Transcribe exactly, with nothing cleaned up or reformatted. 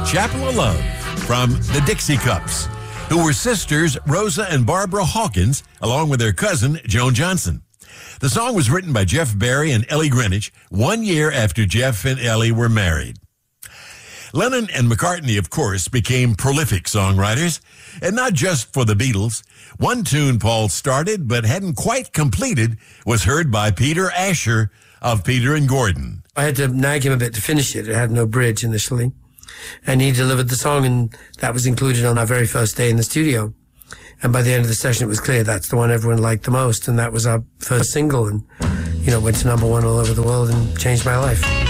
Chapel of Love from the Dixie Cups, who were sisters Rosa and Barbara Hawkins, along with their cousin Joan Johnson. The song was written by Jeff Barry and Ellie Greenwich one year after Jeff and Ellie were married. Lennon and McCartney, of course, became prolific songwriters, and not just for the Beatles. One tune Paul started but hadn't quite completed was heard by Peter Asher of Peter and Gordon. I had to nag him a bit to finish it. It had no bridge initially, and he delivered the song, and that was included on our very first day in the studio. And by the end of the session, it was clear that's the one everyone liked the most, and that was our first single, and, you know, went to number one all over the world and changed my life.